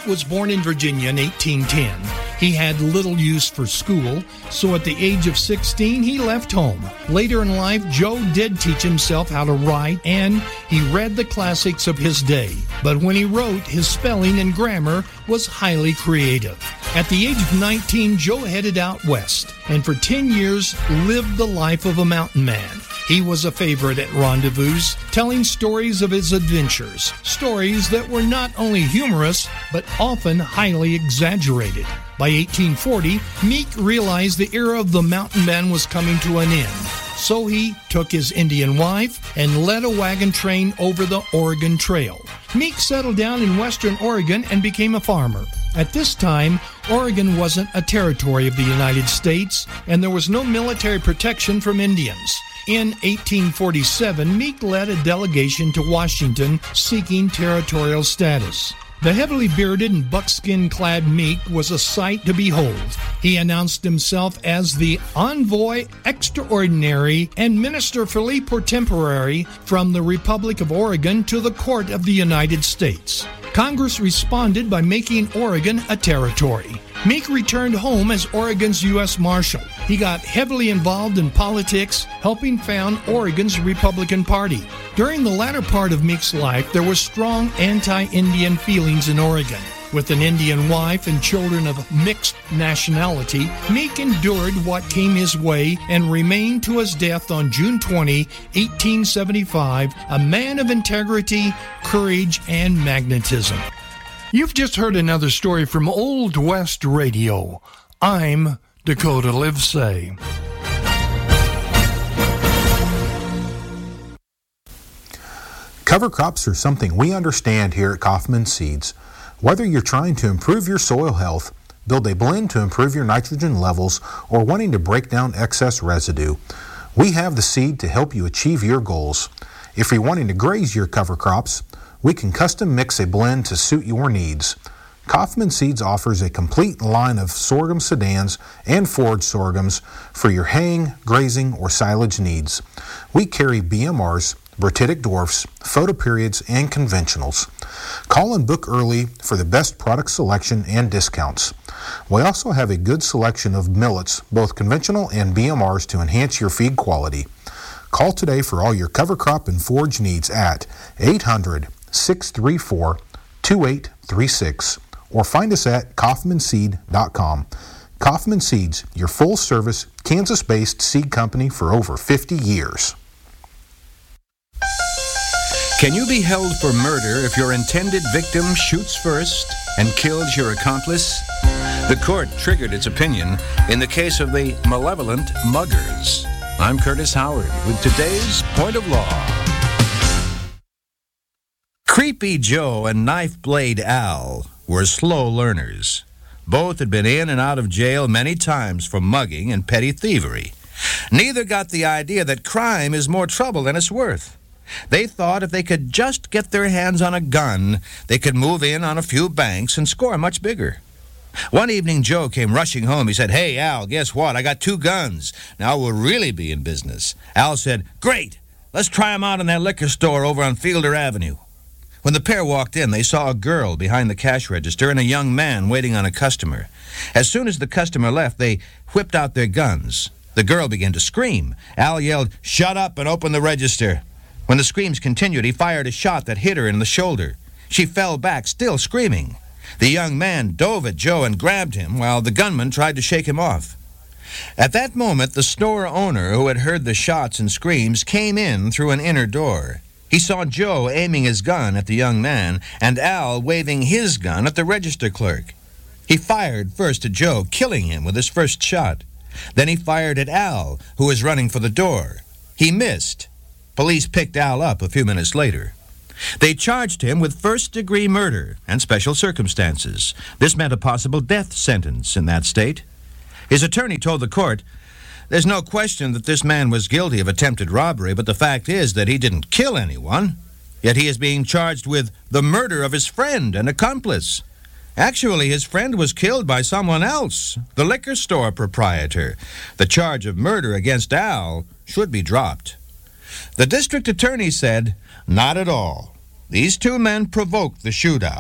Meek was born in Virginia in 1810. He had little use for school, so at the age of 16, he left home. Later in life, Joe did teach himself how to write, and he read the classics of his day. But when he wrote, his spelling and grammar was highly creative. At the age of 19, Joe headed out west, and for 10 years lived the life of a mountain man. He was a favorite at rendezvous, telling stories of his adventures, stories that were not only humorous, but often highly exaggerated. By 1840, Meek realized the era of the mountain man was coming to an end. So he took his Indian wife and led a wagon train over the Oregon Trail. Meek settled down in western Oregon and became a farmer. At this time, Oregon wasn't a territory of the United States, and there was no military protection from Indians. In 1847, Meek led a delegation to Washington seeking territorial status. The heavily bearded and buckskin-clad Meek was a sight to behold. He announced himself as the envoy extraordinary and minister plenipotentiary from the Republic of Oregon to the Court of the United States. Congress responded by making Oregon a territory. Meek returned home as Oregon's U.S. Marshal. He got heavily involved in politics, helping found Oregon's Republican Party. During the latter part of Meek's life, there were strong anti-Indian feelings in Oregon. With an Indian wife and children of mixed nationality, Meek endured what came his way and remained to his death on June 20, 1875, a man of integrity, courage, and magnetism. You've just heard another story from Old West Radio. I'm Dakota Livesay. Cover crops are something we understand here at Kaufman Seeds. Whether you're trying to improve your soil health, build a blend to improve your nitrogen levels, or wanting to break down excess residue, we have the seed to help you achieve your goals. If you're wanting to graze your cover crops, we can custom mix a blend to suit your needs. Kaufman Seeds offers a complete line of sorghum sedans and forage sorghums for your haying, grazing, or silage needs. We carry BMRs, Bertitic dwarfs, photoperiods, and conventionals. Call and book early for the best product selection and discounts. We also have a good selection of millets, both conventional and BMRs, to enhance your feed quality. Call today for all your cover crop and forage needs at 800-634-2836 or find us at kaufmanseed.com. Kaufman Seeds, your full-service, Kansas-based seed company for over 50 years. Can you be held for murder if your intended victim shoots first and kills your accomplice? The court triggered its opinion in the case of the malevolent muggers. I'm Curtis Howard with today's Point of Law. Creepy Joe and Knife Blade Al were slow learners. Both had been in and out of jail many times for mugging and petty thievery. Neither got the idea that crime is more trouble than it's worth. They thought if they could just get their hands on a gun, they could move in on a few banks and score much bigger. One evening, Joe came rushing home. He said, "Hey, Al, guess what? I got 2 guns. Now we'll really be in business." Al said, "Great. Let's try 'em out in that liquor store over on Fielder Avenue." When the pair walked in, they saw a girl behind the cash register and a young man waiting on a customer. As soon as the customer left, they whipped out their guns. The girl began to scream. Al yelled, "Shut up and open the register." When the screams continued, he fired a shot that hit her in the shoulder. She fell back, still screaming. The young man dove at Joe and grabbed him while the gunman tried to shake him off. At that moment, the store owner, who had heard the shots and screams, came in through an inner door. He saw Joe aiming his gun at the young man and Al waving his gun at the register clerk. He fired first at Joe, killing him with his first shot. Then he fired at Al, who was running for the door. He missed. Police picked Al up a few minutes later. They charged him with first-degree murder and special circumstances. This meant a possible death sentence in that state. His attorney told the court, "There's no question that this man was guilty of attempted robbery, but the fact is that he didn't kill anyone. Yet he is being charged with the murder of his friend and accomplice. Actually, his friend was killed by someone else, the liquor store proprietor. The charge of murder against Al should be dropped." The district attorney said, "Not at all. These 2 men provoked the shootout.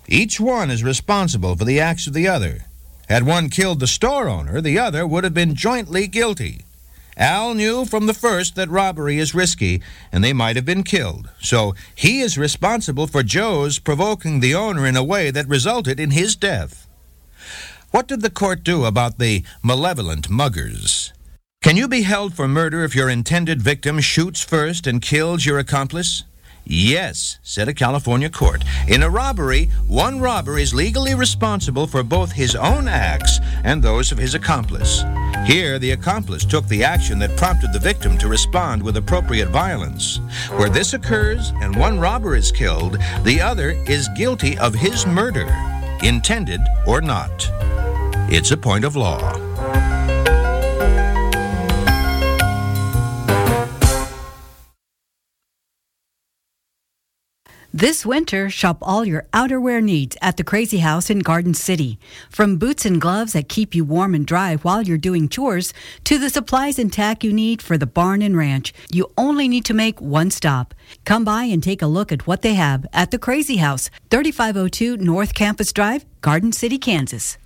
Each one is responsible for the acts of the other. Had one killed the store owner, the other would have been jointly guilty. Al knew from the first that robbery is risky, and they might have been killed. So he is responsible for Joe's provoking the owner in a way that resulted in his death. What did the court do about the malevolent muggers? Can you be held for murder if your intended victim shoots first and kills your accomplice? Yes, said a California court. In a robbery, one robber is legally responsible for both his own acts and those of his accomplice. Here, the accomplice took the action that prompted the victim to respond with appropriate violence. Where this occurs and one robber is killed, the other is guilty of his murder, intended or not. It's a point of law. This winter, shop all your outerwear needs at the Crazy House in Garden City. From boots and gloves that keep you warm and dry while you're doing chores, to the supplies and tack you need for the barn and ranch, you only need to make one stop. Come by and take a look at what they have at the Crazy House, 3502 North Campus Drive, Garden City, Kansas.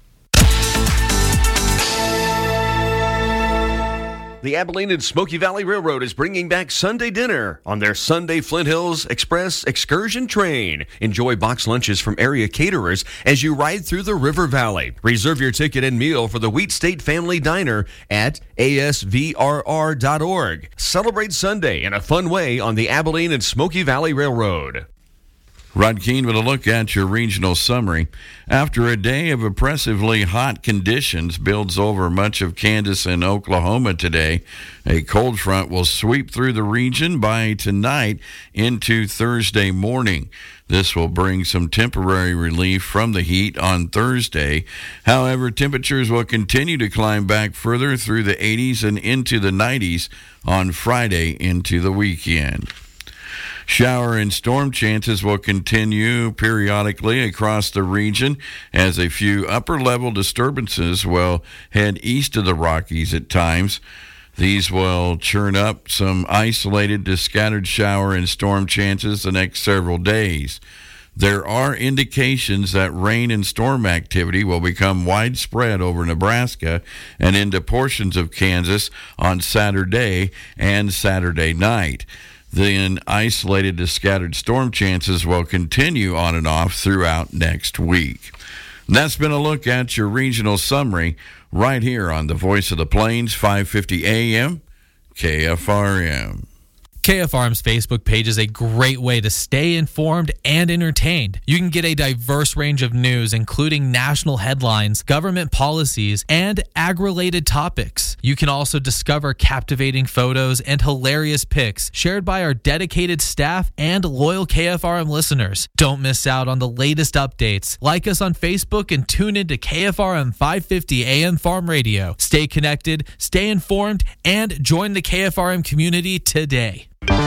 The Abilene and Smoky Valley Railroad is bringing back Sunday dinner on their Sunday Flint Hills Express excursion train. Enjoy box lunches from area caterers as you ride through the River Valley. Reserve your ticket and meal for the Wheat State Family Diner at asvrr.org. Celebrate Sunday in a fun way on the Abilene and Smoky Valley Railroad. Rod Keene with a look at your regional summary. After a day of oppressively hot conditions builds over much of Kansas and Oklahoma today, a cold front will sweep through the region by tonight into Thursday morning. This will bring some temporary relief from the heat on Thursday. However, temperatures will continue to climb back further through the 80s and into the 90s on Friday into the weekend. Shower and storm chances will continue periodically across the region as a few upper-level disturbances will head east of the Rockies at times. These will churn up some isolated to scattered shower and storm chances the next several days. There are indications that rain and storm activity will become widespread over Nebraska and into portions of Kansas on Saturday and Saturday night. Then isolated to scattered storm chances will continue on and off throughout next week. And that's been a look at your regional summary right here on the Voice of the Plains, 550 AM, KFRM. KFRM's Facebook page is a great way to stay informed and entertained. You can get a diverse range of news, including national headlines, government policies, and ag-related topics. You can also discover captivating photos and hilarious pics shared by our dedicated staff and loyal KFRM listeners. Don't miss out on the latest updates. Like us on Facebook and tune in to KFRM 550 AM Farm Radio. Stay connected, stay informed, and join the KFRM community today.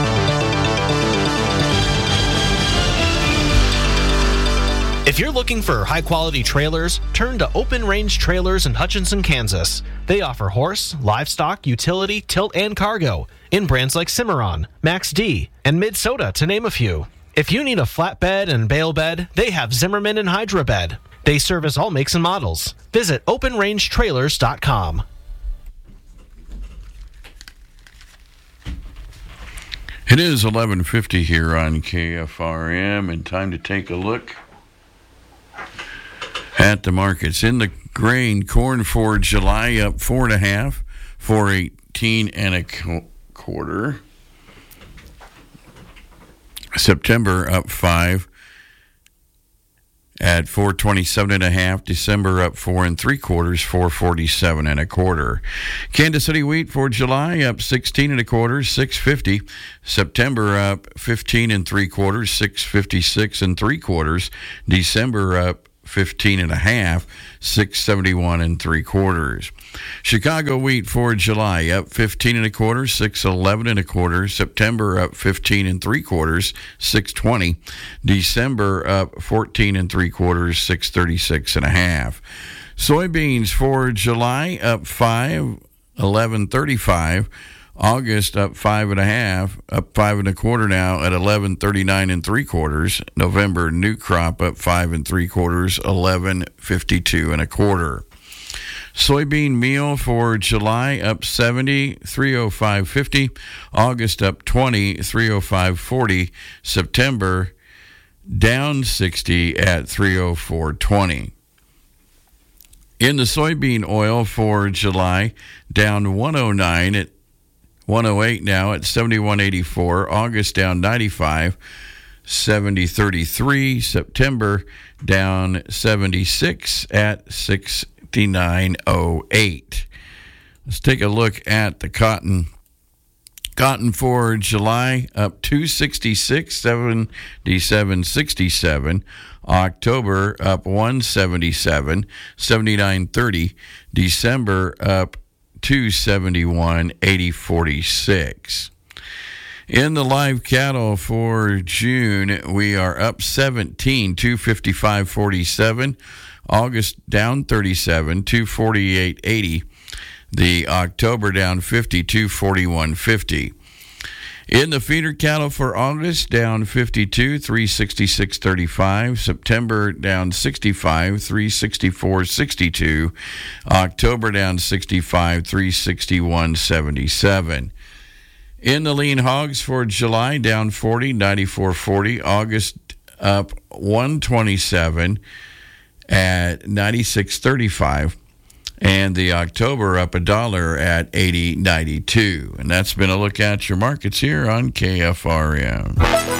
If you're looking for high-quality trailers, turn to Open Range Trailers in Hutchinson, Kansas. They offer horse, livestock, utility, tilt, and cargo in brands like Cimarron, Max D, and Mid-Soda, to name a few. If you need a flatbed and bale bed, they have Zimmerman and Hydra Bed. They service all makes and models. Visit OpenRangeTrailers.com. It is 11:50 here on KFRM, and time to take a look at the markets. In the grain, corn for July up 4.5, 418 and a quarter. September up 5 at 427.5. December up 4 3/4, 447 1/4. Kansas City wheat for July up 16 1/4, 650. September up 15 3/4, 656 3/4. December up 15.5, 671 3/4. Chicago wheat for July up 15 1/4, 611 1/4. September up 15 3/4, 620. December up 14 3/4, 636 1/2. Soybeans for July up 5, 11.35. August up 5.5, up 5.25 now at 11.39 3/4. November new crop up 5 3/4, 11.52 1/4. Soybean meal for July up 70, 305.50. August up 20, 305.40. September down 60 at 304.20. In the soybean oil for July, down 109 at 108 now at 71.84. August down 95, 70.33. September down 76 at 69.08. Let's take a look at the cotton. Cotton for July up 266, 77.67. October up 177, 79.30. December up 271, 80.46. In the live cattle for June, we are up 17, 255.47. August down 37, 248.80. The October down 50, 241.50. In the feeder cattle for August, down 52, 366.35. September down 65, 364.62. October down 65, 361.77. In the lean hogs for July, down 40, 94.40. August up 127 at 96.35. And the October up $1 at 80.92. And that's been a look at your markets here on KFRM.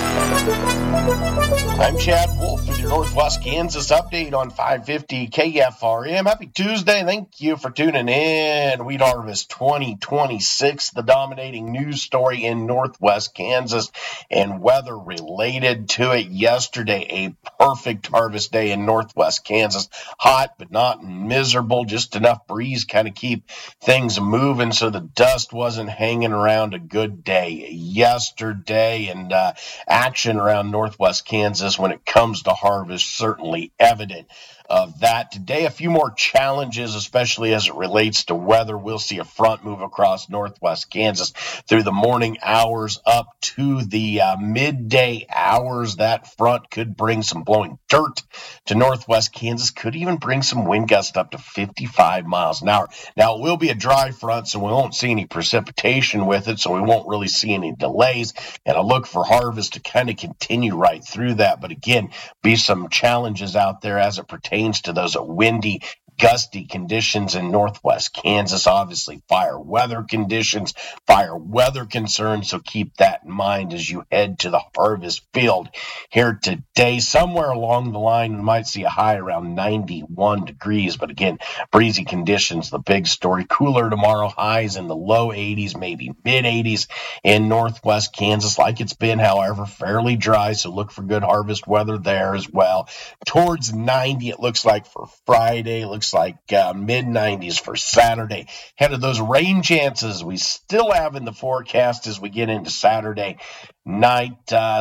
I'm Chad Wolf with your Northwest Kansas update on 550 KFRM. Happy Tuesday. Thank you for tuning in. Wheat Harvest 2026, the dominating news story in Northwest Kansas and weather related to it. Yesterday, a perfect harvest day in Northwest Kansas. Hot, but not miserable. Just enough breeze kind of keep things moving so the dust wasn't hanging around. A good day yesterday, and action around Northwest Kansas when it comes to harvest certainly evident of that. Today, a few more challenges, especially as it relates to weather. We'll see a front move across Northwest Kansas through the morning hours up to the midday hours. That front could bring some blowing dirt to Northwest Kansas, could even bring some wind gusts up to 55 miles an hour. Now, it will be a dry front, so we won't see any precipitation with it, so we won't really see any delays, and I look for harvest to kind of continue right through that. But again, be some challenges out there as it pertains to those windy, gusty conditions in Northwest Kansas. Obviously, fire weather conditions, fire weather concerns, so keep that in mind as you head to the harvest field here today. Somewhere along the line, we might see a high around 91 degrees, but again, breezy conditions, the big story. Cooler tomorrow, highs in the low 80s, maybe mid 80s in Northwest Kansas, like it's been, however, fairly dry, so look for good harvest weather there as well. Towards 90, it looks like for Friday, looks like mid 90s for Saturday. Ahead of those rain chances we still have in the forecast as we get into Saturday night,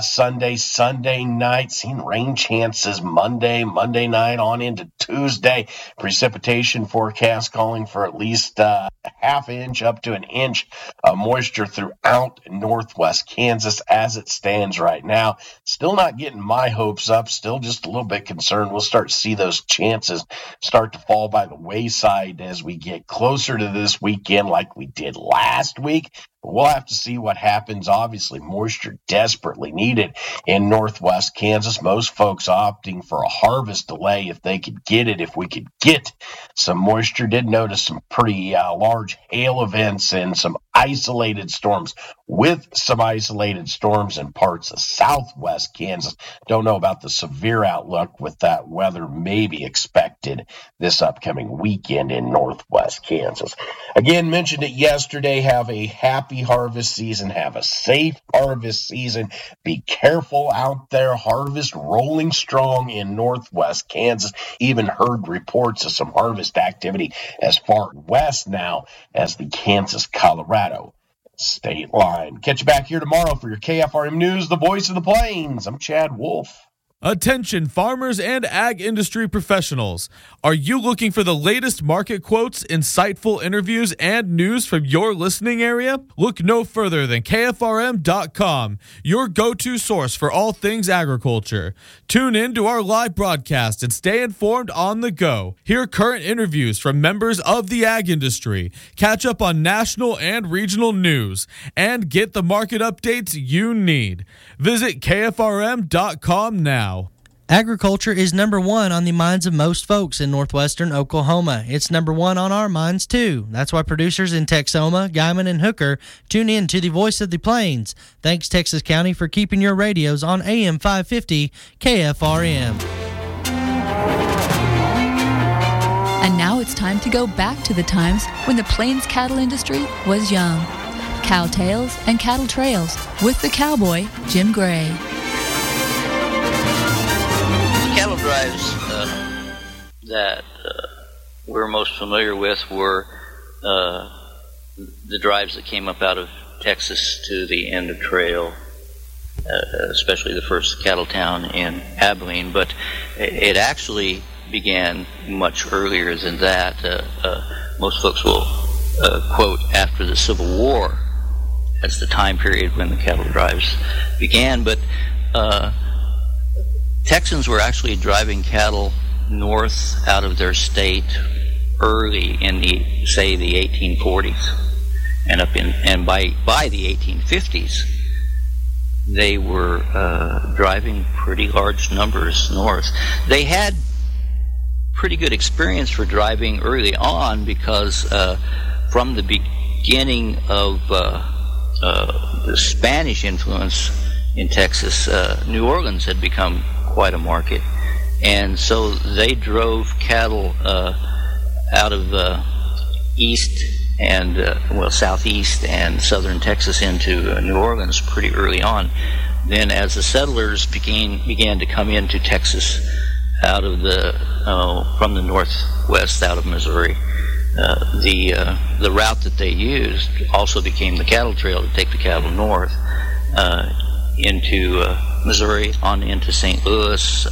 Sunday night, seeing rain chances Monday night on into Tuesday. Precipitation forecast calling for at least a half inch up to an inch of moisture throughout Northwest Kansas as it stands right now. Still not getting my hopes up, still just a little bit concerned. We'll start to see those chances start to fall by the wayside as we get closer to this weekend like we did last week. We'll have to see what happens. Obviously, moisture desperately needed in Northwest Kansas. Most folks opting for a harvest delay if they could get it, if we could get some moisture. Did notice some pretty large hail events and some isolated storms in parts of Southwest Kansas. Don't know about the severe outlook with that weather maybe expected this upcoming weekend in Northwest Kansas. Again, mentioned it yesterday, have a happy harvest season, have a safe harvest season. Be careful out there. Harvest rolling strong in Northwest Kansas. Even heard reports of some harvest activity as far west now as the Kansas-Colorado state line. Catch you back here tomorrow for your KFRM News, the voice of the plains. I'm Chad Wolf. Attention farmers and ag industry professionals. Are you looking for the latest market quotes, insightful interviews, and news from your listening area? Look no further than KFRM.com, your go-to source for all things agriculture. Tune in to our live broadcast and stay informed on the go. Hear current interviews from members of the ag industry, catch up on national and regional news, and get the market updates you need. Visit KFRM.com now. Agriculture is number one on the minds of most folks in northwestern Oklahoma. It's number one on our minds, too. That's why producers in Texoma, Guymon, and Hooker tune in to the Voice of the Plains. Thanks, Texas County, for keeping your radios on AM 550 KFRM. And now it's time to go back to the times when the Plains cattle industry was young. Cow Tales and Cattle Trails with the cowboy, Jim Gray. Cattle drives that we're most familiar with were the drives that came up out of Texas to the end of trail, especially the first cattle town in Abilene, but it actually began much earlier than that. Most folks will quote after the Civil War as the time period when the cattle drives began, but Texans were actually driving cattle north out of their state early in the 1840s, and by the 1850s they were driving pretty large numbers north. They had pretty good experience for driving early on because from the beginning of the Spanish influence in Texas, New Orleans had become quite a market, and so they drove cattle out of southeast and southern Texas into New Orleans pretty early on. Then, as the settlers began to come into Texas out of from the northwest, out of Missouri, the route that they used also became the cattle trail to take the cattle north into Missouri, on into St. Louis,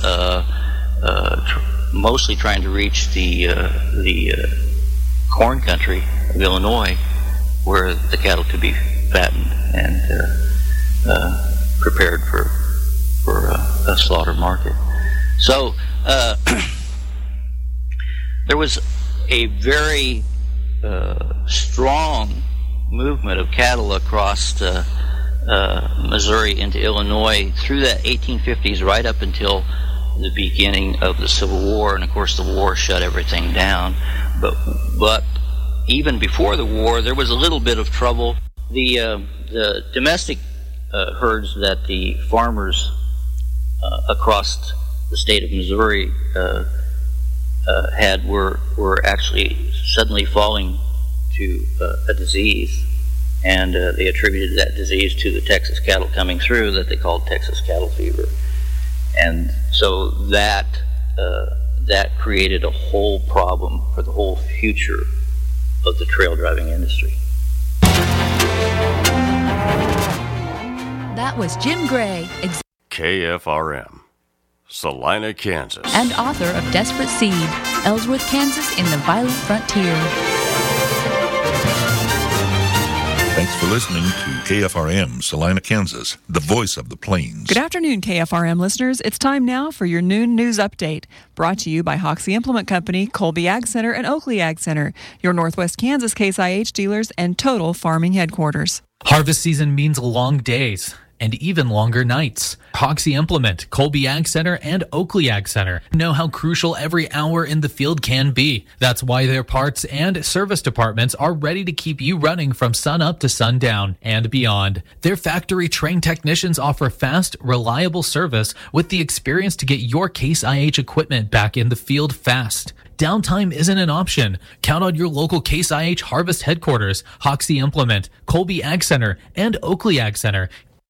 mostly trying to reach the corn country of Illinois, where the cattle could be fattened and prepared for a slaughter market. So there was a very strong movement of cattle across Missouri into Illinois through the 1850s right up until the beginning of the Civil War, and of course the war shut everything down. But even before the war, there was a little bit of trouble. The domestic herds that the farmers across the state of Missouri had were actually suddenly falling to a disease. And they attributed that disease to the Texas cattle coming through that they called Texas cattle fever. And so that created a whole problem for the whole future of the trail driving industry. That was Jim Gray, KFRM, Salina, Kansas. And author of Desperate Seed, Ellsworth, Kansas in the Violent Frontier. Thanks for listening to KFRM, Salina, Kansas, the voice of the plains. Good afternoon, KFRM listeners. It's time now for your noon news update, brought to you by Hoxie Implement Company, Colby Ag Center, and Oakley Ag Center, your Northwest Kansas Case IH dealers and Total Farming headquarters. Harvest season means long days and even longer nights. Hoxie Implement, Colby Ag Center, and Oakley Ag Center know how crucial every hour in the field can be. That's why their parts and service departments are ready to keep you running from sun up to sundown and beyond. Their factory-trained technicians offer fast, reliable service with the experience to get your Case IH equipment back in the field fast. Downtime isn't an option. Count on your local Case IH Harvest headquarters, Hoxie Implement, Colby Ag Center, and Oakley Ag Center.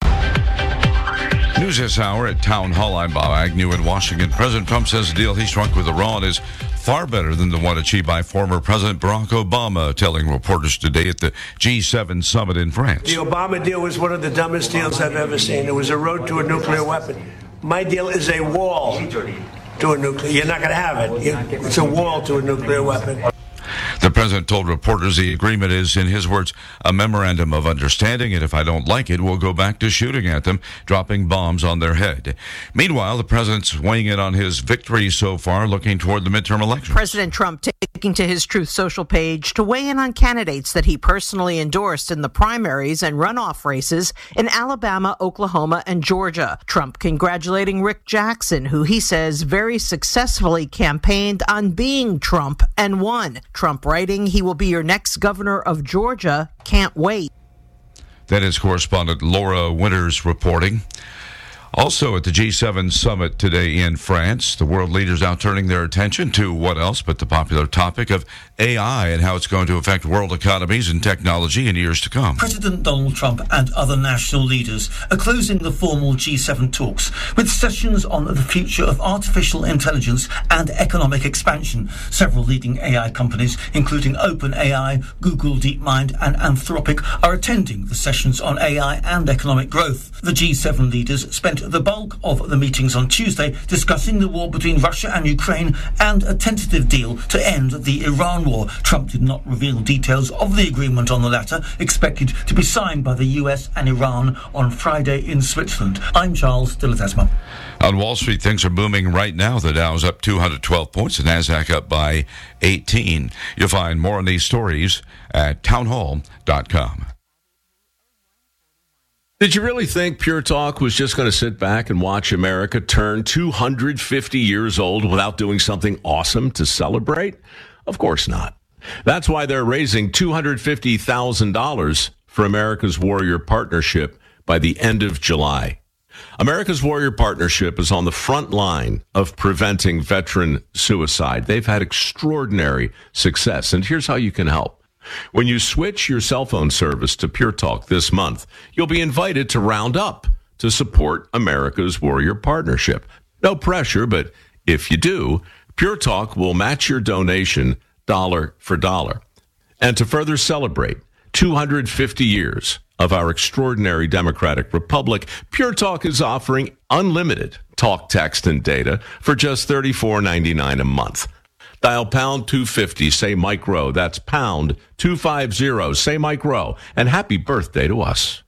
News this hour at Town Hall. I'm Bob Agnew in Washington. President Trump says the deal he struck with Iran is far better than the one achieved by former President Barack Obama, telling reporters today at the G7 summit in France. The Obama deal was one of the dumbest deals I've ever seen. It was a road to a nuclear weapon. My deal is a wall to a nuclear. You're not going to have it. It's a wall to a nuclear weapon. The president told reporters the agreement is, in his words, a memorandum of understanding, and if I don't like it, we'll go back to shooting at them, dropping bombs on their head. Meanwhile, the president's weighing in on his victory so far, looking toward the midterm elections. President Trump taking to his Truth Social page to weigh in on candidates that he personally endorsed in the primaries and runoff races in Alabama, Oklahoma, and Georgia. Trump congratulating Rick Jackson, who he says very successfully campaigned on being Trump and won. Trump writing, he will be your next governor of Georgia. Can't wait. That is correspondent Laura Winters reporting. Also at the G7 summit today in France, the world leaders now turning their attention to what else but the popular topic of AI and how it's going to affect world economies and technology in years to come. President Donald Trump and other national leaders are closing the formal G7 talks with sessions on the future of artificial intelligence and economic expansion. Several leading AI companies, including OpenAI, Google DeepMind and Anthropic, are attending the sessions on AI and economic growth. The G7 leaders spent the bulk of the meetings on Tuesday discussing the war between Russia and Ukraine and a tentative deal to end the Iran war. Trump did not reveal details of the agreement on the latter, expected to be signed by the US and Iran on Friday in Switzerland. I'm Charles de Ledesma. On Wall Street, things are booming right now. The Dow's up 212 points, the Nasdaq up by 18. You'll find more on these stories at townhall.com. Did you really think Pure Talk was just going to sit back and watch America turn 250 years old without doing something awesome to celebrate? Of course not. That's why they're raising $250,000 for America's Warrior Partnership by the end of July. America's Warrior Partnership is on the front line of preventing veteran suicide. They've had extraordinary success, and here's how you can help. When you switch your cell phone service to Pure Talk this month, you'll be invited to round up to support America's Warrior Partnership. No pressure, but if you do, Pure Talk will match your donation dollar for dollar. And to further celebrate 250 years of our extraordinary democratic republic, Pure Talk is offering unlimited talk, text, and data for just $34.99 a month. Dial pound 250, say Mike Rowe. That's pound 250, say Mike Rowe. And happy birthday to us.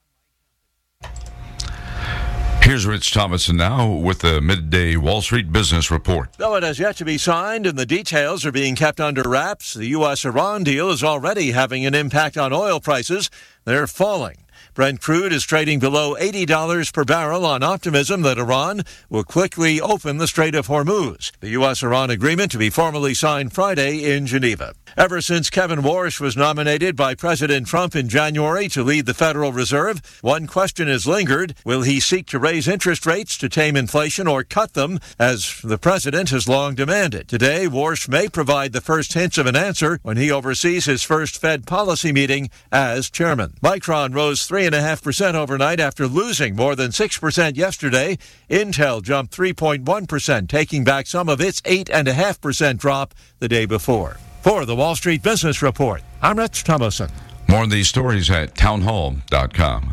Here's Rich Thomason now with the midday Wall Street Business Report. Though it has yet to be signed and the details are being kept under wraps, the U.S.-Iran deal is already having an impact on oil prices. They're falling. Brent crude is trading below $80 per barrel on optimism that Iran will quickly open the Strait of Hormuz, the U.S.-Iran agreement to be formally signed Friday in Geneva. Ever since Kevin Warsh was nominated by President Trump in January to lead the Federal Reserve, one question has lingered. Will he seek to raise interest rates to tame inflation or cut them, as the president has long demanded? Today, Warsh may provide the first hints of an answer when he oversees his first Fed policy meeting as chairman. Micron rose 3.5% overnight after losing more than 6% yesterday. Intel jumped 3.1%, taking back some of its 8.5% drop the day before. For the Wall Street Business Report, I'm Rich Thomason. More on these stories at townhall.com.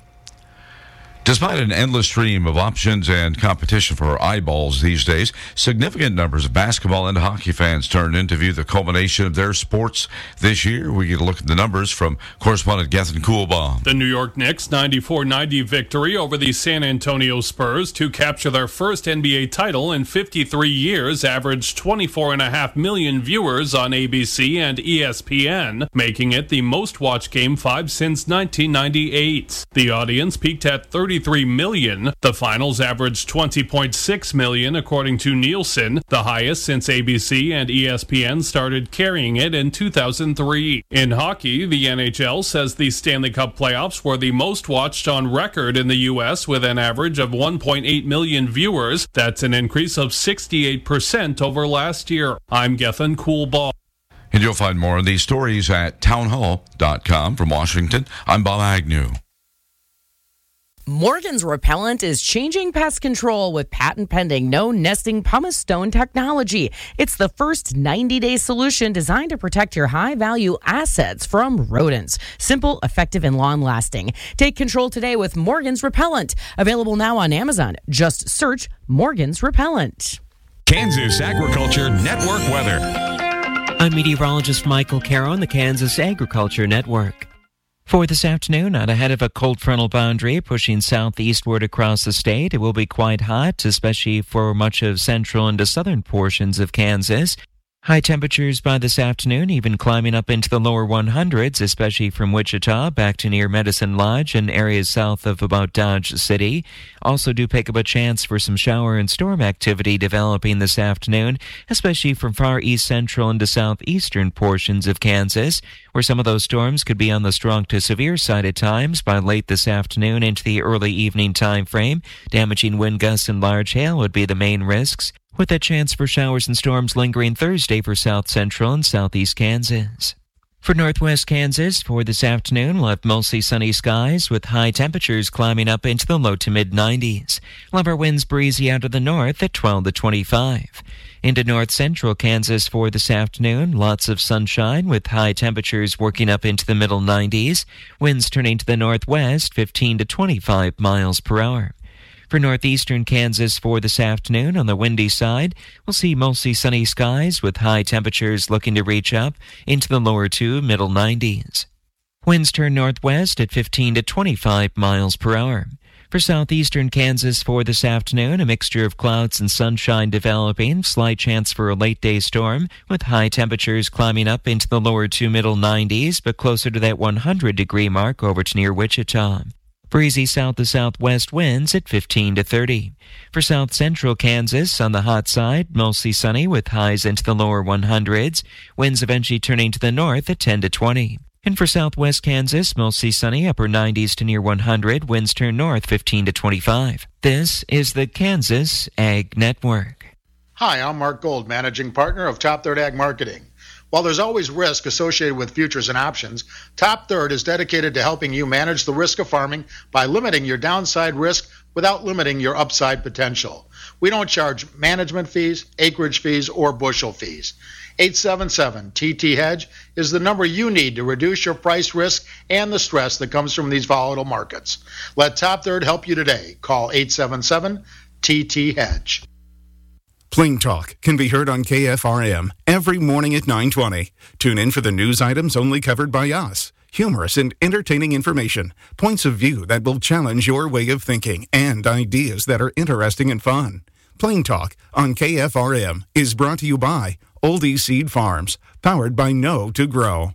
Despite an endless stream of options and competition for eyeballs these days, significant numbers of basketball and hockey fans turned in to view the culmination of their sports this year. We get a look at the numbers from correspondent Gethin Coolbaum. The New York Knicks' 94-90 victory over the San Antonio Spurs to capture their first NBA title in 53 years averaged 24.5 million viewers on ABC and ESPN, making it the most-watched Game 5 since 1998. The audience peaked at 33 million. The finals averaged 20.6 million according to Nielsen, the highest since ABC and ESPN started carrying it in 2003. In hockey, the NHL says the Stanley Cup playoffs were the most watched on record in the U.S. with an average of 1.8 million viewers. That's an increase of 68% over last year. I'm Gethin Coolbaum. And you'll find more of these stories at townhall.com. From Washington, I'm Bob Agnew. Morgan's Repellent is changing pest control with patent-pending no-nesting pumice stone technology. It's the first 90-day solution designed to protect your high-value assets from rodents. Simple, effective, and long-lasting. Take control today with Morgan's Repellent. Available now on Amazon. Just search Morgan's Repellent. Kansas Agriculture Network weather. I'm meteorologist Michael Caro on the Kansas Agriculture Network. For this afternoon, not ahead of a cold frontal boundary pushing southeastward across the state, it will be quite hot, especially for much of central and the southern portions of Kansas. High temperatures by this afternoon, even climbing up into the lower 100s, especially from Wichita back to near Medicine Lodge and areas south of about Dodge City. Also do pick up a chance for some shower and storm activity developing this afternoon, especially from far east central into southeastern portions of Kansas, where some of those storms could be on the strong to severe side at times by late this afternoon into the early evening time frame. Damaging wind gusts and large hail would be the main risks, with a chance for showers and storms lingering Thursday for south central and southeast Kansas. For northwest Kansas, for this afternoon, we'll have mostly sunny skies with high temperatures climbing up into the low to mid-90s. We'll have our winds breezy out of the north at 12 to 25. Into north central Kansas for this afternoon, lots of sunshine with high temperatures working up into the middle 90s. Winds turning to the northwest 15 to 25 miles per hour. For northeastern Kansas for this afternoon, on the windy side, we'll see mostly sunny skies with high temperatures looking to reach up into the lower to middle 90s. Winds turn northwest at 15 to 25 miles per hour. For southeastern Kansas for this afternoon, a mixture of clouds and sunshine developing, slight chance for a late-day storm, with high temperatures climbing up into the lower to middle 90s, but closer to that 100-degree mark over to near Wichita. Breezy south to southwest winds at 15 to 30. For south central Kansas, on the hot side, mostly sunny with highs into the lower 100s. Winds eventually turning to the north at 10 to 20. And for southwest Kansas, mostly sunny, upper 90s to near 100. Winds turn north 15 to 25. This is the Kansas Ag Network. Hi, I'm Mark Gold, managing partner of Top Third Ag Marketing. While there's always risk associated with futures and options, Top Third is dedicated to helping you manage the risk of farming by limiting your downside risk without limiting your upside potential. We don't charge management fees, acreage fees, or bushel fees. 877-TT-HEDGE is the number you need to reduce your price risk and the stress that comes from these volatile markets. Let Top Third help you today. Call 877-TT-HEDGE. Plain Talk can be heard on KFRM every morning at 9:20. Tune in for the news items only covered by us. Humorous and entertaining information, points of view that will challenge your way of thinking, and ideas that are interesting and fun. Plain Talk on KFRM is brought to you by Oldie Seed Farms, powered by Know to Grow.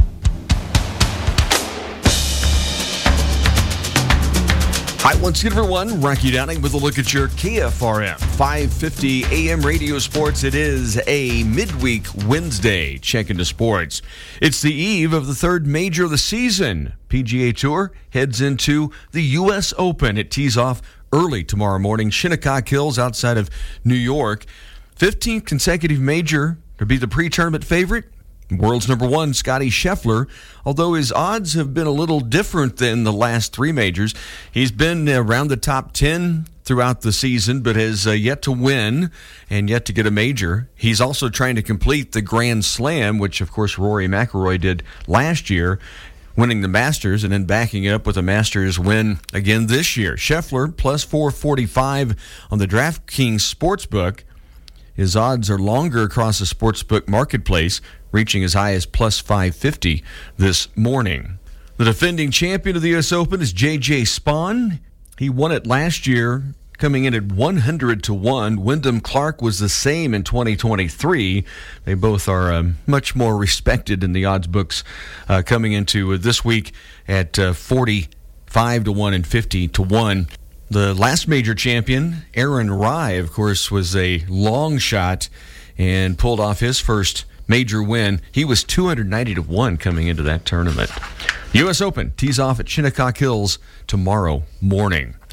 Hi, once again, everyone. Rocky Downing with a look at your KFRM 550 AM radio sports. It is a midweek Wednesday check into sports. It's the eve of the third major of the season. PGA Tour heads into the U.S. Open. It tees off early tomorrow morning. Shinnecock Hills outside of New York. 15th consecutive major to be the pre-tournament favorite. World's number one, Scottie Scheffler, although his odds have been a little different than the last three majors. He's been around the top 10 throughout the season, but has yet to win and yet to get a major. He's also trying to complete the Grand Slam, which, of course, Rory McIlroy did last year, winning the Masters and then backing it up with a Masters win again this year. Scheffler, plus 445 on the DraftKings Sportsbook. His odds are longer across the sportsbook marketplace, reaching as high as plus 550 this morning. The defending champion of the U.S. Open is J.J. Spaun. He won it last year, coming in at 100 to 1. Wyndham Clark was the same in 2023. They both are much more respected in the odds books coming into this week at 45 to 1 and 50 to 1. The last major champion, Aaron Rai, of course, was a long shot and pulled off his first major win. He was 290 to 1 coming into that tournament. U.S. Open tees off at Shinnecock Hills tomorrow morning.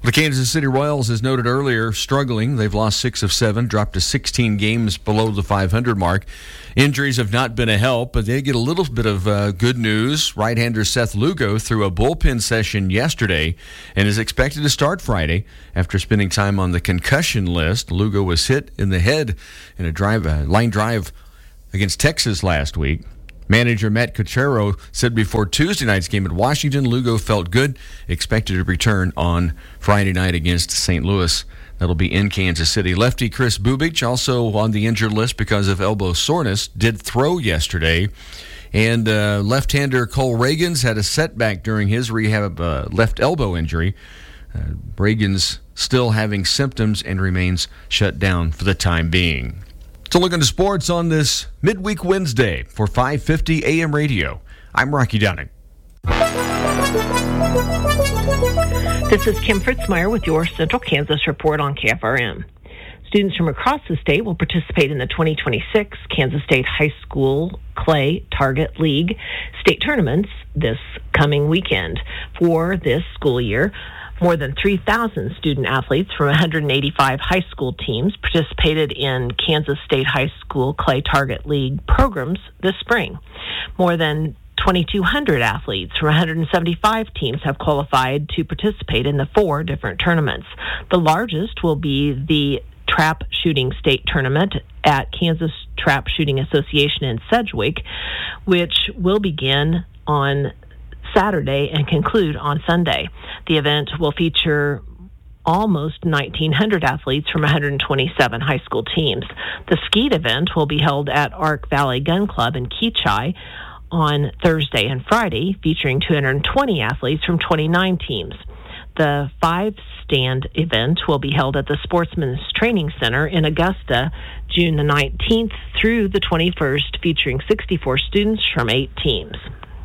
The Kansas City Royals, as noted earlier, struggling. They've lost 6 of 7, dropped to 16 games below the 500 mark. Injuries have not been a help, but they get a little bit of good news. Right-hander Seth Lugo threw a bullpen session yesterday and is expected to start Friday after spending time on the concussion list. Lugo was hit in the head in a line drive against Texas last week. Manager Matt Cachero said before Tuesday night's game at Washington, Lugo felt good, expected to return on Friday night against St. Louis. That'll be in Kansas City. Lefty Chris Bubich, also on the injured list because of elbow soreness, did throw yesterday. And left-hander Cole Reagans had a setback during his rehab left elbow injury. Reagans still having symptoms and remains shut down for the time being. So look into sports on this midweek Wednesday for 550 AM radio. I'm Rocky Downing. This is Kim Fritzmeyer with your Central Kansas report on KFRM. Students from across the state will participate in the 2026 Kansas State High School Clay Target League state tournaments this coming weekend. For this school year, more than 3,000 student athletes from 185 high school teams participated in Kansas State High School Clay Target League programs this spring. More than 2,200 athletes from 175 teams have qualified to participate in the 4 different tournaments. The largest will be the Trap Shooting State Tournament at Kansas Trap Shooting Association in Sedgwick, which will begin on Saturday and conclude on Sunday. The event will feature almost 1,900 athletes from 127 high school teams. The skeet event will be held at Ark Valley Gun Club in Keachai on Thursday and Friday, featuring 220 athletes from 29 teams. The 5-stand event will be held at the Sportsman's Training Center in Augusta, June the 19th through the 21st, featuring 64 students from 8 teams.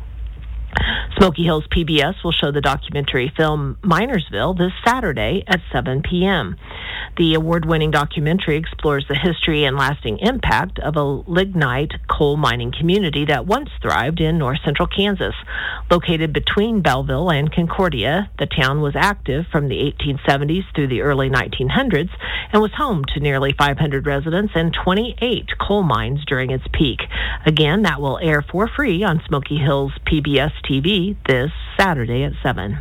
Smoky Hills PBS will show the documentary film Minersville this Saturday at 7 p.m. The award-winning documentary explores the history and lasting impact of a lignite coal mining community that once thrived in north-central Kansas. Located between Belleville and Concordia, the town was active from the 1870s through the early 1900s and was home to nearly 500 residents and 28 coal mines during its peak. Again, that will air for free on Smoky Hills PBS TV this Saturday at 7.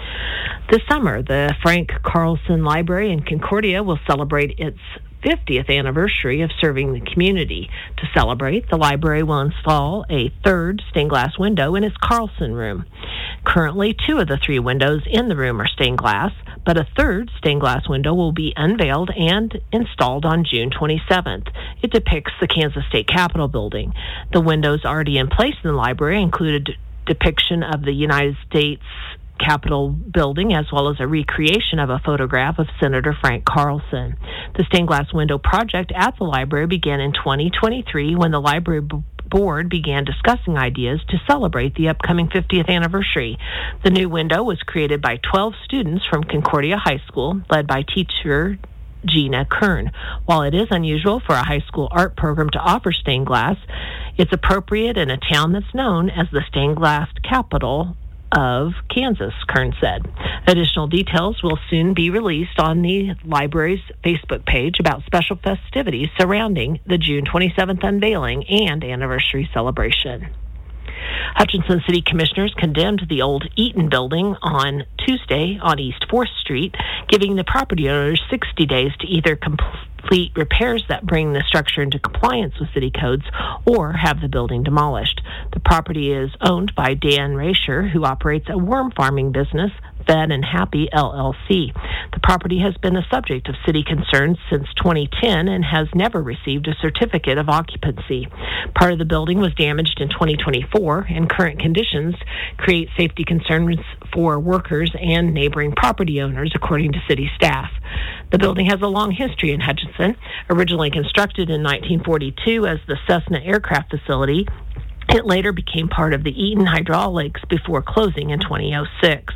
This summer, the Frank Carlson Library in Concordia will celebrate its 50th anniversary of serving the community. To celebrate, the library will install a 3rd stained glass window in its Carlson room. Currently, 2 of the 3 windows in the room are stained glass, but a 3rd stained glass window will be unveiled and installed on June 27th. It depicts the Kansas State Capitol building. The windows already in place in the library included depiction of the United States Capitol building, as well as a recreation of a photograph of Senator Frank Carlson. The stained glass window project at the library began in 2023 when the library board began discussing ideas to celebrate the upcoming 50th anniversary. The new window was created by 12 students from Concordia High School, led by teacher Gina Kern. While it is unusual for a high school art program to offer stained glass, it's appropriate in a town that's known as the stained glass capital of Kansas, Kern said. Additional details will soon be released on the library's Facebook page about special festivities surrounding the June 27th unveiling and anniversary celebration. Hutchinson City Commissioners condemned the old Eaton building on Tuesday on East 4th Street, giving the property owners 60 days to either complete repairs that bring the structure into compliance with city codes or have the building demolished. The property is owned by Dan Rasher, who operates a worm farming business, Fed and Happy LLC. The property has been the subject of city concerns since 2010 and has never received a certificate of occupancy. Part of the building was damaged in 2024, and current conditions create safety concerns for workers and neighboring property owners, according to city staff. The building has a long history in Hutchinson. Originally constructed in 1942 as the Cessna Aircraft Facility, it later became part of the Eaton Hydraulics before closing in 2006.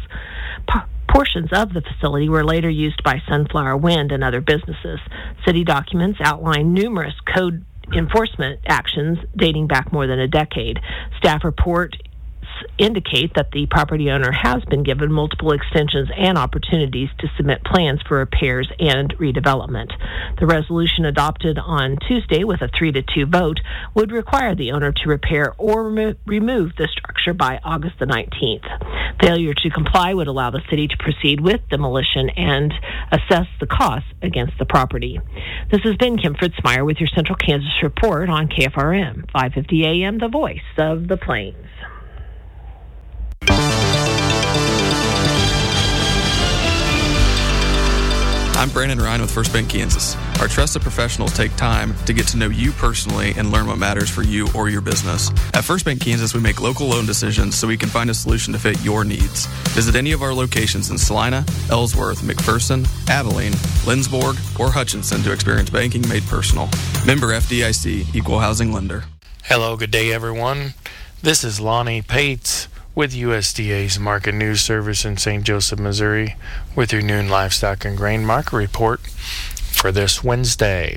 Portions of the facility were later used by Sunflower Wind and other businesses. City documents outline numerous code enforcement actions dating back more than a decade. Staff report indicate that the property owner has been given multiple extensions and opportunities to submit plans for repairs and redevelopment. The resolution adopted on Tuesday with a 3-2 vote would require the owner to repair or remove the structure by August the 19th. Failure to comply would allow the city to proceed with demolition and assess the costs against the property. This has been Kim Fritzmeyer with your Central Kansas Report on KFRM 550 AM, the voice of the Plains. I'm Brandon Ryan with First Bank Kansas. Our trusted professionals take time to get to know you personally and learn what matters for you or your business. At First Bank Kansas, we make local loan decisions so we can find a solution to fit your needs. Visit any of our locations in Salina, Ellsworth, McPherson, Abilene, Lindsborg, or Hutchinson to experience banking made personal. Member FDIC, Equal Housing Lender. Hello, good day, everyone. This is Lonnie Pates with USDA's Market News Service in St. Joseph, Missouri, with your noon livestock and grain market report for this Wednesday.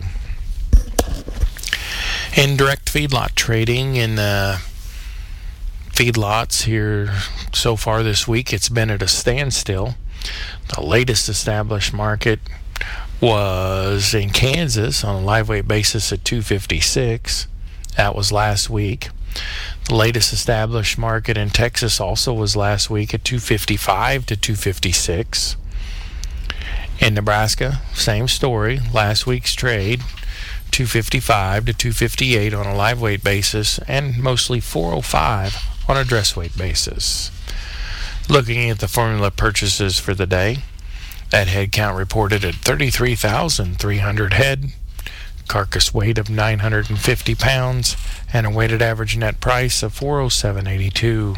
In direct feedlot trading in the feedlots here so far this week, it's been at a standstill. The latest established market was in Kansas on a live weight basis at 256. That was last week. The latest established market in Texas also was last week at 255 to 256. In Nebraska, same story. Last week's trade, 255 to 258 on a live weight basis, and mostly 405 on a dress weight basis. Looking at the formula purchases for the day, that head count reported at 33,300 head, carcass weight of 950 pounds, and a weighted average net price of $407.82.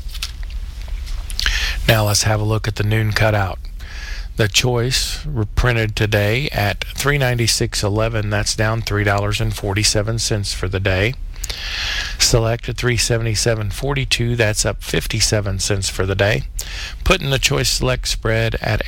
Now let's have a look at the noon cutout. The choice printed today at $396.11. That's down $3.47 for the day. Select at $377.42. That's up 57 cents for the day. Putting the choice select spread at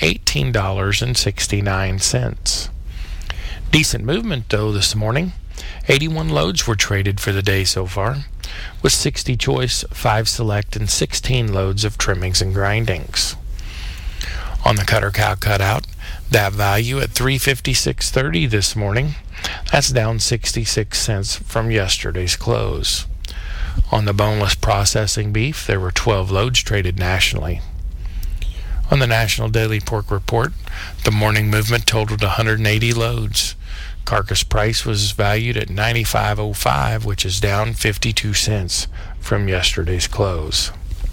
$18.69. Decent movement though this morning. 81 loads were traded for the day so far, with 60 choice, 5 select, and 16 loads of trimmings and grindings. On the cutter cow cutout, that value at $356.30 this morning. That's down 66 cents from yesterday's close. On the boneless processing beef, there were 12 loads traded nationally. On the National Daily Pork Report, the morning movement totaled 180 loads. Carcass price was valued at $95.05, which is down 52 cents from yesterday's close.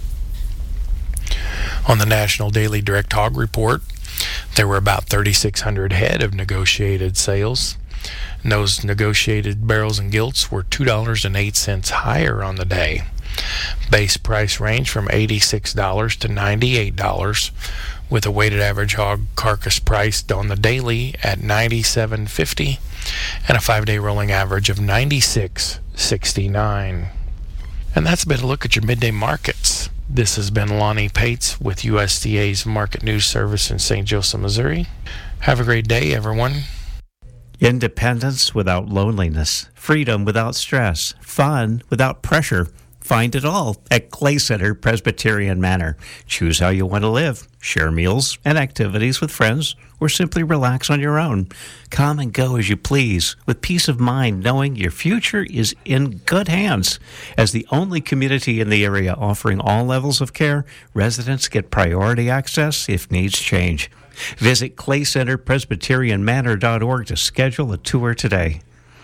On the National Daily Direct Hog Report, there were about 3,600 head of negotiated sales. And those negotiated barrels and gilts were $2.08 higher on the day. Base price range from $86 to $98, with a weighted average hog carcass price on the daily at $97.50 and a 5-day rolling average of $96.69. And that's been a look at your midday markets. This has been Lonnie Pates with USDA's Market News Service in St. Joseph, Missouri. Have a great day, everyone. Independence without loneliness, freedom without stress, fun without pressure. Find it all at Clay Center Presbyterian Manor. Choose how you want to live. Share meals and activities with friends, or simply relax on your own. Come and go as you please, with peace of mind, knowing your future is in good hands. As the only community in the area offering all levels of care, residents get priority access if needs change. Visit claycenterpresbyterianmanor.org to schedule a tour today.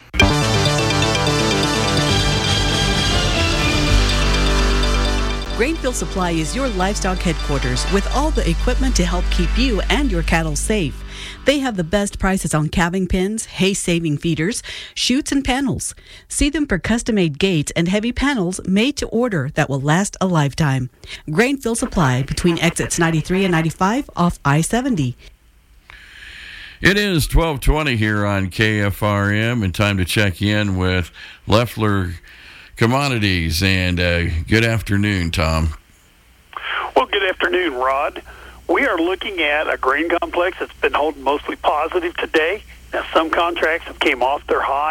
Grainfield Supply is your livestock headquarters with all the equipment to help keep you and your cattle safe. They have the best prices on calving pens, hay-saving feeders, chutes, and panels. See them for custom-made gates and heavy panels made to order that will last a lifetime. Grainfield Supply between exits 93 and 95 off I-70. It is 12:20 here on KFRM, and time to check in with Leffler Commodities. And good afternoon, Tom. Well, good afternoon, Rod. We are looking at a grain complex that's been holding mostly positive today. Now, some contracts have came off their highs,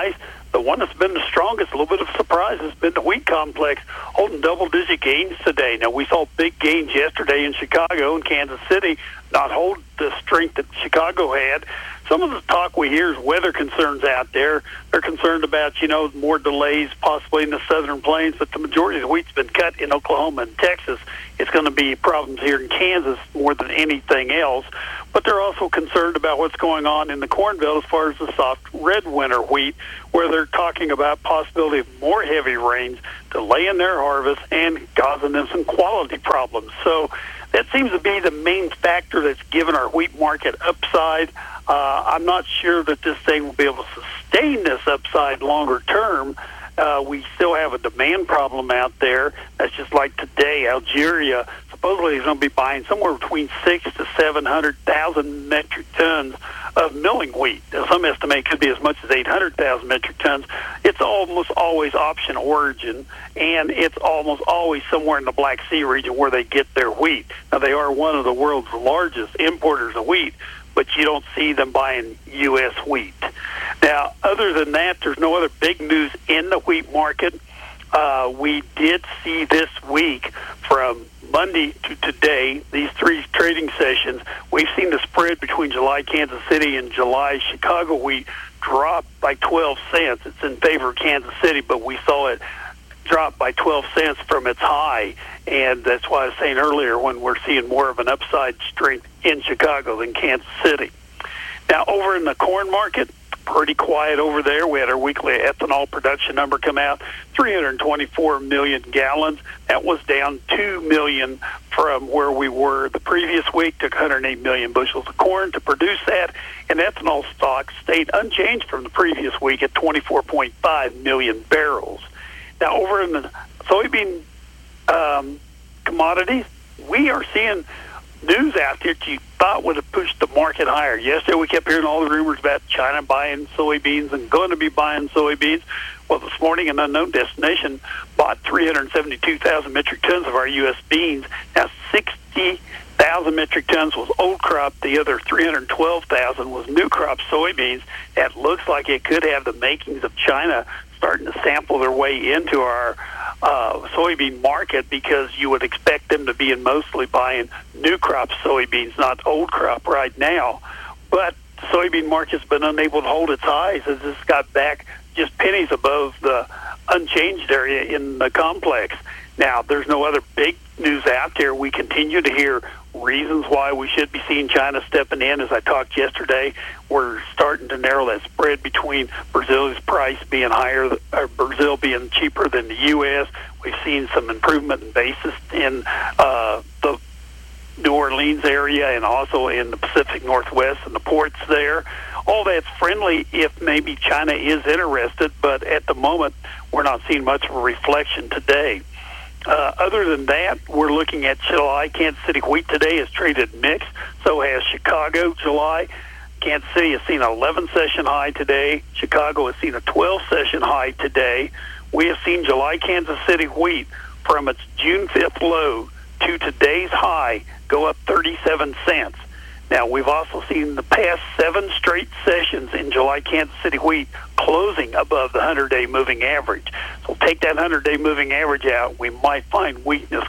the one that's been the strongest, a little bit of a surprise, has been the wheat complex, holding double-digit gains today. Now, we saw big gains yesterday in Chicago and Kansas City, not hold the strength that Chicago had. Some of the talk we hear is weather concerns out there. They're concerned about, more delays possibly in the southern plains, but the majority of the wheat's been cut in Oklahoma and Texas. It's going to be problems here in Kansas more than anything else. But they're also concerned about what's going on in the Corn Belt as far as the soft red winter wheat, where they're talking about possibility of more heavy rains delaying their harvest and causing them some quality problems. So that seems to be the main factor that's given our wheat market upside. I'm not sure that this thing will be able to sustain this upside longer term. We still have a demand problem out there. That's just like today, Algeria supposedly is going to be buying somewhere between 600,000 to 700,000 metric tons of milling wheat. Now, some estimate it could be as much as 800,000 metric tons. It's almost always option origin, and it's almost always somewhere in the Black Sea region where they get their wheat. Now, they are one of the world's largest importers of wheat, but you don't see them buying U.S. wheat. Now, other than that, there's no other big news in the wheat market. We did see this week from Monday to today, these three trading sessions, we've seen the spread between July Kansas City and July Chicago wheat drop by 12 cents. It's in favor of Kansas City, but we saw it drop by 12 cents from its high, and that's why I was saying earlier when we're seeing more of an upside strength in Chicago than Kansas City. Now, over in the corn market, pretty quiet over there. We had our weekly ethanol production number come out, 324 million gallons. That was down 2 million from where we were the previous week. Took 108 million bushels of corn to produce that, and ethanol stocks stayed unchanged from the previous week at 24.5 million barrels. Now, over in the soybean commodities, we are seeing news out there that you thought would have pushed the market higher. Yesterday, we kept hearing all the rumors about China buying soybeans and going to be buying soybeans. Well, this morning, an unknown destination bought 372,000 metric tons of our U.S. beans. Now, 60,000 metric tons was old crop. The other 312,000 was new crop soybeans. That looks like it could have the makings of China starting to sample their way into our soybean market, because you would expect them to be mostly buying new crop soybeans, not old crop right now. But the soybean market's been unable to hold its highs as it's got back just pennies above the unchanged area in the complex. Now, there's no other big news out there. We continue to hear reasons why we should be seeing China stepping in. As I talked yesterday, we're starting to narrow that spread between Brazil's price being higher, or Brazil being cheaper than the U.S. We've seen some improvement in basis in the New Orleans area and also in the Pacific Northwest and the ports there. All that's friendly if maybe China is interested, but at the moment, we're not seeing much of a reflection today. Other than that, we're looking at July. Kansas City wheat today is traded mixed. So has Chicago July. Kansas City has seen an 11-session high today. Chicago has seen a 12-session high today. We have seen July Kansas City wheat from its June 5th low to today's high go up 37 cents. Now, we've also seen the past 7 straight sessions in July Kansas City wheat closing above the 100-day moving average. So take that 100-day moving average out, we might find weakness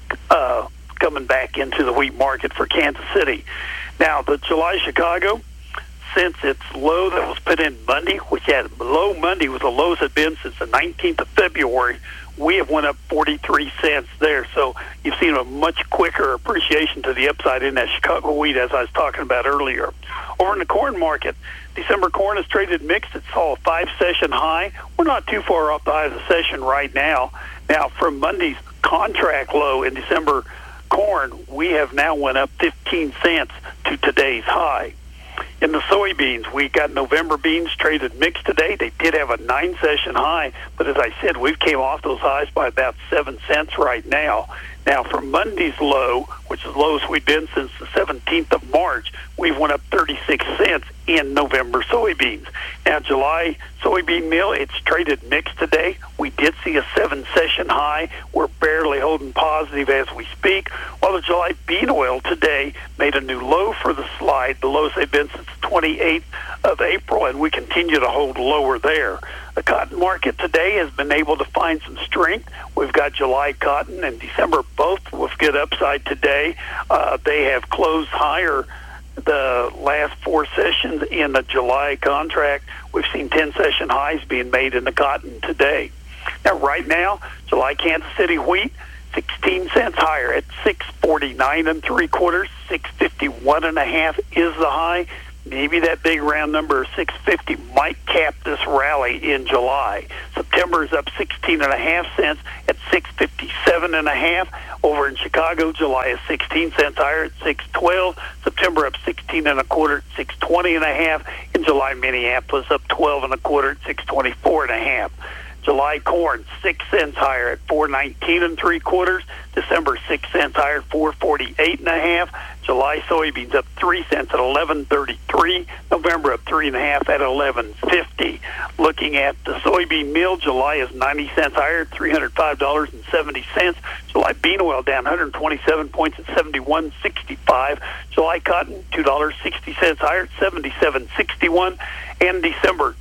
coming back into the wheat market for Kansas City. Now, the July Chicago, since its low that was put in Monday, which had low Monday was the lowest it's been since the 19th of February, we have went up 43 cents there. So you've seen a much quicker appreciation to the upside in that Chicago wheat, as I was talking about earlier. Over in the corn market, December corn is traded mixed. It saw a 5-session high. We're not too far off the high of the session right now. Now, from Monday's contract low in December corn, we have now went up 15 cents to today's high. In the soybeans, we got November beans traded mixed today. They did have a 9-session high, but as I said, we've came off those highs by about 7 cents right now. Now, from Monday's low, which is the lowest we've been since the 17th of March, we've went up 36 cents in November soybeans. Now, July soybean meal, it's traded mixed today. We did see a 7-session high. We're barely holding positive as we speak. While the July bean oil today made a new low for the slide, the lowest they've been since the 28th of April, and we continue to hold lower there. The cotton market today has been able to find some strength. We've got July cotton and December both with good upside today. They have closed higher the last 4 sessions in the July contract. We've seen 10-session highs being made in the cotton today. Now, right now, July Kansas City wheat, 16 cents higher at 6.49 3/4. 6.51.5 is the high. Maybe that big round number of 6.50 might cap this rally in July. September is up 16.5 cents at 6.57.5. Over in Chicago, July is 16 cents higher at 6.12. September up 16.25 at 6.20.5. In July, Minneapolis up 12.25 at 6.24.5. July corn, 6 cents higher at 4.19 3/4. December, 6 cents higher at 4.48.5. July soybeans up 3 cents at 11.33. November up 3.5 at 11.50. Looking at the soybean meal, July is 90 cents higher at $305.70. July bean oil down 127 points at 71.65. July cotton, $2.60 higher at 77.61. And December,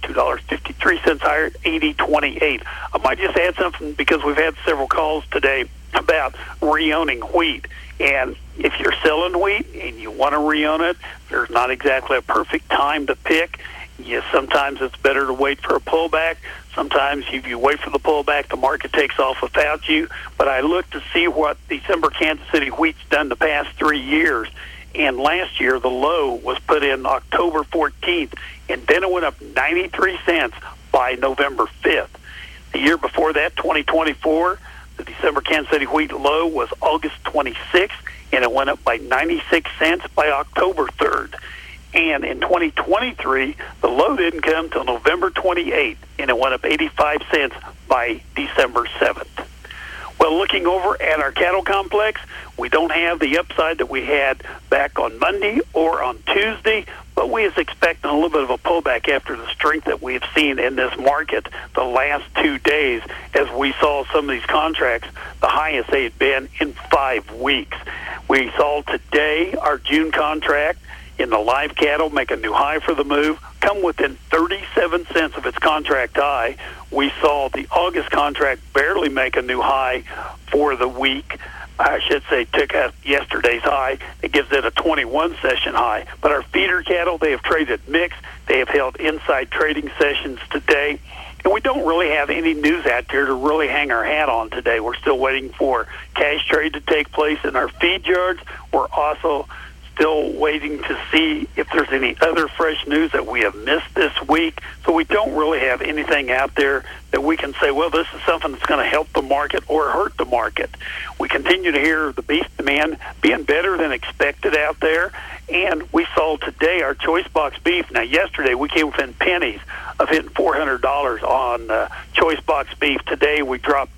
$2.53 higher at 80.28. I might just add something because we've had several calls today about re-owning wheat. And if you're selling wheat and you want to re-own it, there's not exactly a perfect time to pick. Yes, sometimes it's better to wait for a pullback. Sometimes if you wait for the pullback, the market takes off without you. But I look to see what December Kansas City wheat's done the past 3 years. And last year, the low was put in October 14th, and then it went up 93 cents by November 5th. The year before that, 2024, the December Kansas City wheat low was August 26th, and it went up by 96 cents by October 3rd. And in 2023, the low didn't come till November 28th, and it went up 85 cents by December 7th. Well, looking over at our cattle complex, we don't have the upside that we had back on Monday or on Tuesday, but we is expecting a little bit of a pullback after the strength that we have seen in this market the last 2 days as we saw some of these contracts, the highest they had been in 5 weeks. We saw today our June contract in the live cattle make a new high for the move, come within 37 cents of its contract high. We saw the August contract barely make a new high for the week. I should say took out yesterday's high. It gives it a 21-session high. But our feeder cattle, they have traded mixed. They have held inside trading sessions today. And we don't really have any news out there to really hang our hat on today. We're still waiting for cash trade to take place in our feed yards. We're also still waiting to see if there's any other fresh news that we have missed this week. So we don't really have anything out there that we can say, well, this is something that's going to help the market or hurt the market. We continue to hear the beef demand being better than expected out there. And we saw today our choice box beef. Now, yesterday we came within pennies of hitting $400 on choice box beef. Today we dropped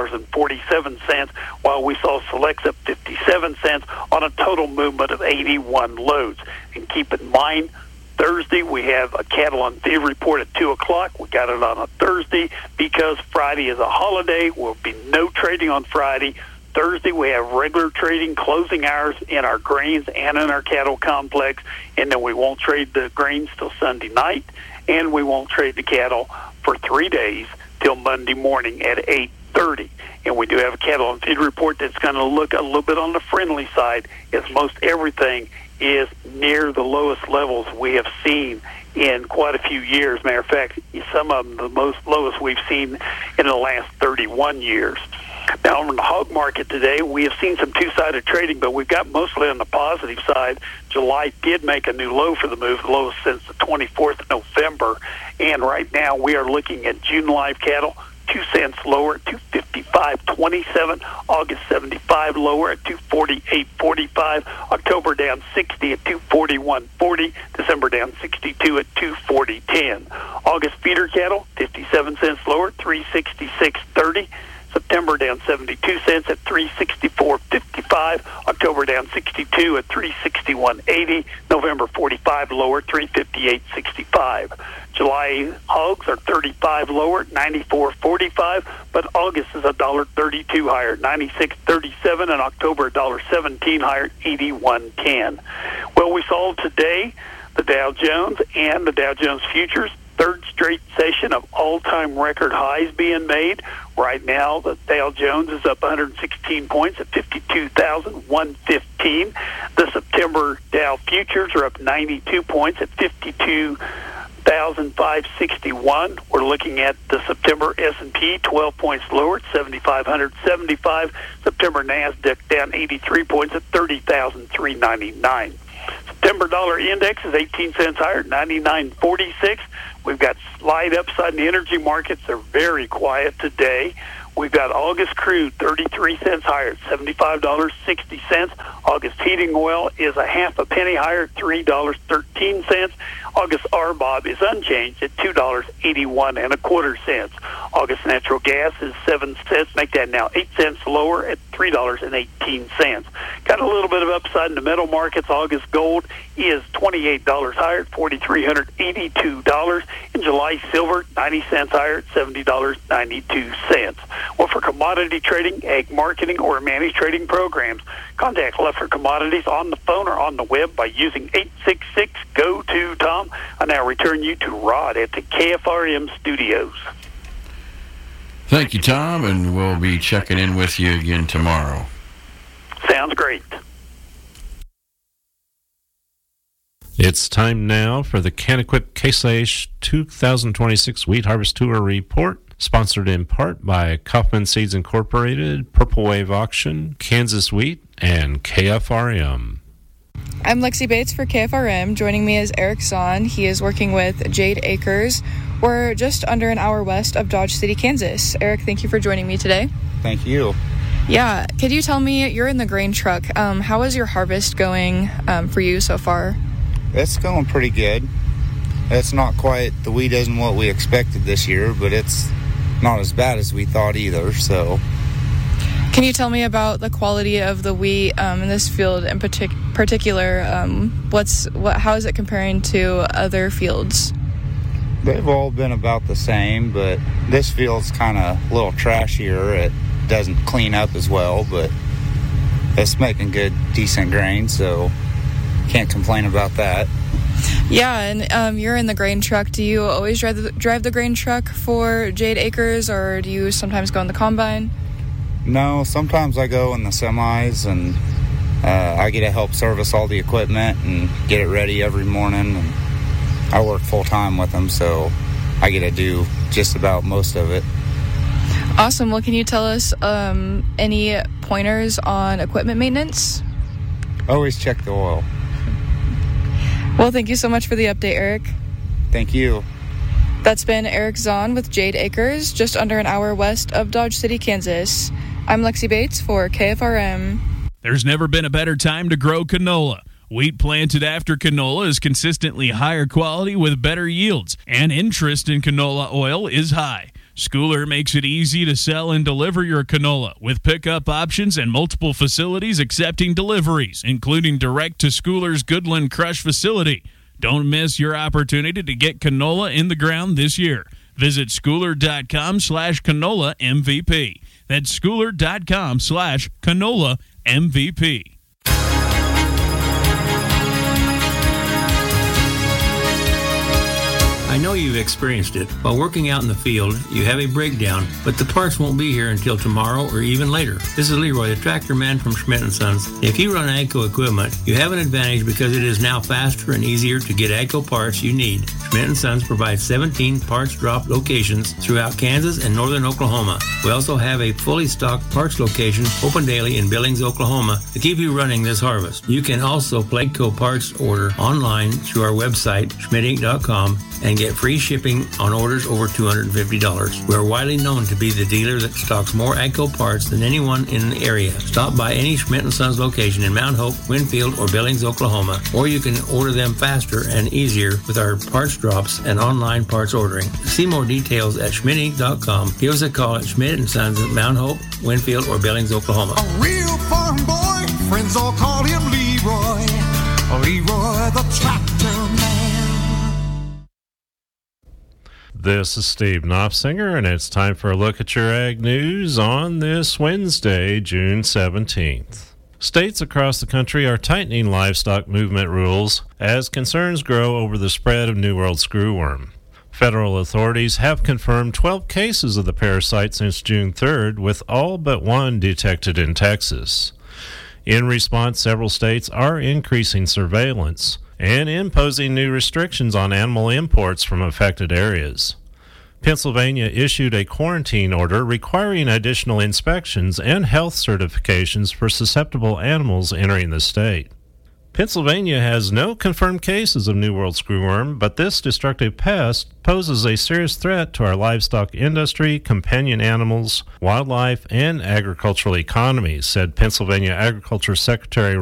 $3.47, while we saw selects up 57 cents on a total movement of 81 loads. And keep in mind, Thursday we have a cattle on feed report at 2 o'clock. We got it on a Thursday because Friday is a holiday. Will be no trading on Friday. Thursday, we have regular trading, closing hours in our grains and in our cattle complex, and then we won't trade the grains till Sunday night, and we won't trade the cattle for 3 days till Monday morning at 8:30. And we do have a cattle on feed report that's going to look a little bit on the friendly side, as most everything is near the lowest levels we have seen in quite a few years. Matter of fact, some of them the most lowest we've seen in the last 31 years. Now, on the hog market today, we have seen some two-sided trading, but we've got mostly on the positive side. July did make a new low for the move, the lowest since the 24th of November. And right now, we are looking at June live cattle, 2 cents lower at 255.27. August 75 lower at 248.45. October down 60 at 241.40. December down 62 at 240.10. August feeder cattle, 57 cents lower, 366.30. September down 72 cents at 364.55. October down 62 at 361.80. November 45 lower, 358.65. July hogs are 35 lower, 94.45. But August is $1.32 higher, 96.37, and October $1.17 higher, 81.10. Well, we saw today the Dow Jones and the Dow Jones futures third straight session of all-time record highs being made. Right now, the Dow Jones is up 116 points at 52,115. The September Dow futures are up 92 points at 52,561. We're looking at the September S&P 12 points lower at 7,575. September NASDAQ down 83 points at 30,399. September dollar index is 18 cents higher, 99.46. We've got slight upside in the energy markets. They're very quiet today. We've got August crude 33 cents higher at $75.60. August heating oil is a half a penny higher at $3.13. August RBOB is unchanged at $2.8125. August natural gas is 7 cents. Make that now 8 cents lower at $3.18. Got a little bit of upside in the metal markets. August gold is $28 higher at $4,382. In July, silver 90 cents higher at $70.92. Well, for commodity trading, ag marketing, or managed trading programs, contact Leffler Commodities on the phone or on the web by using 866-GO-TO-TOM. I now return you to Rod at the KFRM studios. Thank you, Tom, and we'll be checking in with you again tomorrow. Sounds great. It's time now for the Can-Equip Case IH 2026 Wheat Harvest Tour Report, sponsored in part by Kaufman Seeds Incorporated, Purple Wave Auction, Kansas Wheat, and KFRM. I'm Lexi Bates for KFRM. Joining me is Eric Zahn. He is working with Jade Acres. We're just under an hour west of Dodge City, Kansas. Eric, thank you for joining me today. Thank you. Yeah, could you tell me, you're in the grain truck, how is your harvest going for you so far? It's going pretty good. It's not quite, the wheat isn't what we expected this year, but it's not as bad as we thought either, so. Can you tell me about the quality of the wheat in this field in particular? How is it comparing to other fields? They've all been about the same, but this field's kind of a little trashier. It doesn't clean up as well, but it's making good, decent grain, so can't complain about that. Yeah, and you're in the grain truck. Do you always drive the grain truck for Jade Acres, or do you sometimes go in the combine? No, sometimes I go in the semis, and I get to help service all the equipment and get it ready every morning. And I work full-time with them, so I get to do just about most of it. Awesome. Well, can you tell us any pointers on equipment maintenance? Always check the oil. Well, thank you so much for the update, Eric. Thank you. That's been Eric Zahn with Jade Acres, just under an hour west of Dodge City, Kansas. I'm Lexi Bates for KFRM. There's never been a better time to grow canola. Wheat planted after canola is consistently higher quality with better yields, and interest in canola oil is high. Schooler makes it easy to sell and deliver your canola with pickup options and multiple facilities accepting deliveries, including direct to Schooler's Goodland Crush facility. Don't miss your opportunity to get canola in the ground this year. Visit schooler.com/canola MVP. That's schooler.com/canola MVP. I know you've experienced it. While working out in the field, you have a breakdown, but the parts won't be here until tomorrow or even later. This is Leroy, the tractor man from Schmidt & Sons. If you run AGCO equipment, you have an advantage because it is now faster and easier to get AGCO parts you need. Schmidt & Sons provides 17 parts drop locations throughout Kansas and northern Oklahoma. We also have a fully stocked parts location open daily in Billings, Oklahoma to keep you running this harvest. You can also place AGCO parts order online through our website, schmidtinc.com, and get free shipping on orders over $250. We are widely known to be the dealer that stocks more AGCO parts than anyone in the area. Stop by any Schmidt & Sons location in Mount Hope, Winfield, or Billings, Oklahoma, or you can order them faster and easier with our parts drops and online parts ordering. See more details at schmidtinc.com. Give us a call at Schmidt & Sons at Mount Hope, Winfield, or Billings, Oklahoma. A real farm boy, friends all call him Leroy. Leroy the tractor man. This is Steve Knopfsinger, and it's time for a look at your ag news on this Wednesday, June 17th. States across the country are tightening livestock movement rules as concerns grow over the spread of New World screwworm. Federal authorities have confirmed 12 cases of the parasite since June 3rd, with all but one detected in Texas. In response, several states are increasing surveillance and imposing new restrictions on animal imports from affected areas. Pennsylvania issued a quarantine order requiring additional inspections and health certifications for susceptible animals entering the state. Pennsylvania has no confirmed cases of New World screwworm, but this destructive pest poses a serious threat to our livestock industry, companion animals, wildlife, and agricultural economies, said Pennsylvania Agriculture Secretary